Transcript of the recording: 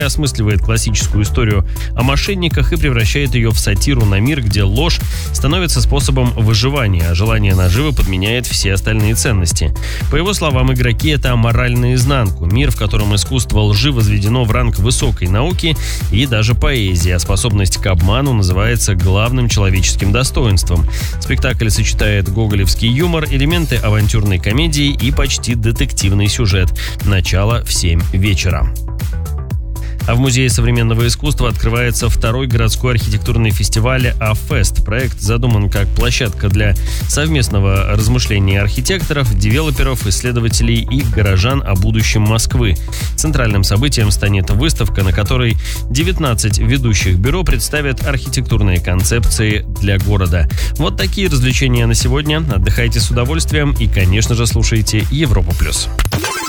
осмысливает классическую историю о мошенниках и превращает ее в сатиру на мир, где ложь становится способом выживания, а желание наживы подменяет все остальные ценности. По его словам, игроки — это мораль наизнанку, мир, в котором искусство лжи возведено в ранг высокой науки и даже поэзии, а способность к обману называется главным человеческим достоинством. Спектакль сочетает гоголевский юмор, элементы авантюрной комедии и почти детективный сюжет. Начало в 7 вечера. А в Музее современного искусства открывается второй городской архитектурный фестиваль АФест. Проект задуман как площадка для совместного размышления архитекторов, девелоперов, исследователей и горожан о будущем Москвы. Центральным событием станет выставка, на которой 19 ведущих бюро представят архитектурные концепции для города. Вот такие развлечения на сегодня. Отдыхайте с удовольствием и, конечно же, слушайте Европу+.